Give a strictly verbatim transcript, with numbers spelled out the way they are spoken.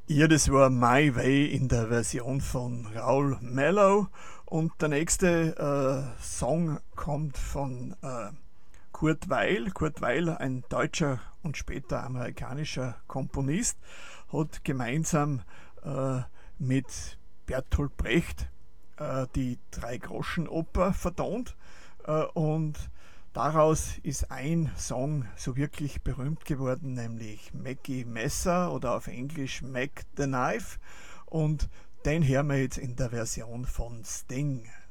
Ja, das war My Way in der Version von Raoul Mellow. Und der nächste äh, Song kommt von äh, Kurt Weill. Kurt Weill, ein deutscher und später amerikanischer Komponist, hat gemeinsam äh, mit Bertolt Brecht äh, die Drei-Groschen-Oper vertont. Äh, und daraus ist ein Song so wirklich berühmt geworden, nämlich Mackie Messer oder auf Englisch Mac the Knife. Und den hören wir jetzt in der Version von Sting.